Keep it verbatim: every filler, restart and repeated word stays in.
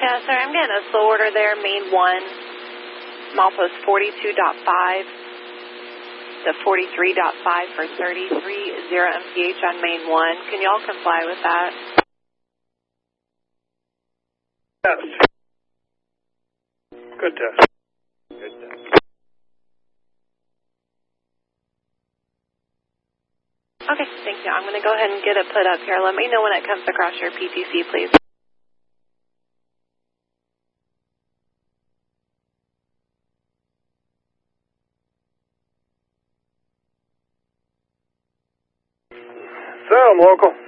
Yeah, sir, I'm getting a slow order there, main one, milepost forty-two point five to forty-three point five for thirty-three zero M P H on main one. Can y'all comply with that? Yes. Good test. Good test. Okay, thank you. I'm going to go ahead and get it put up here. Let me know when it comes across your P T C, please. Sound local.